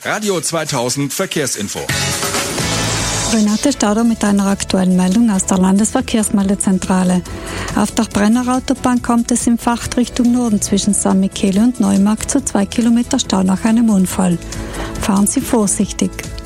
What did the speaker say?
Radio 2000 Verkehrsinfo. Renate Stauder mit einer aktuellen Meldung aus der Landesverkehrsmeldezentrale. Auf der Brennerautobahn kommt es im Fahrt Richtung Norden zwischen San Michele und Neumarkt zu 2 Kilometer Stau nach einem Unfall. Fahren Sie vorsichtig.